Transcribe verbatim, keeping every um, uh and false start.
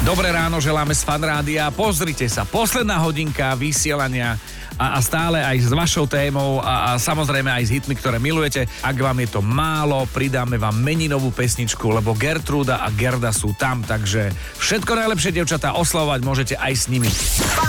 Dobré ráno želáme z Fan Rádia. Pozrite sa, posledná hodinka vysielania a, a stále aj s vašou témou a, a samozrejme aj s hitmi, ktoré milujete. Ak vám je to málo, pridáme vám meninovú pesničku, lebo Gertrúda a Gerda sú tam, takže všetko najlepšie, dievčatá, oslavovať môžete aj s nimi.